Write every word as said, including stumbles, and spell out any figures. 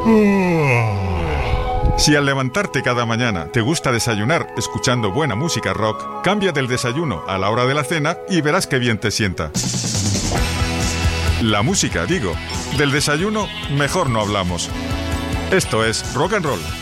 Si al levantarte cada mañana te gusta desayunar escuchando buena música rock, cambia del desayuno a la hora de la cena y verás qué bien te sienta. La música, digo. Del desayuno, mejor no hablamos. Esto es Rock and Roll,